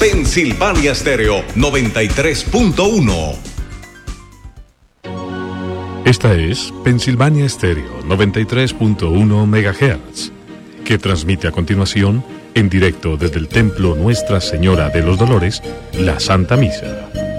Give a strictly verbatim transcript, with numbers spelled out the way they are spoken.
Pensilvania Stereo noventa y tres punto uno. Esta es Pensilvania Stereo noventa y tres punto uno megahertz, que transmite a continuación, en directo desde el Templo Nuestra Señora de los Dolores, la Santa Misa.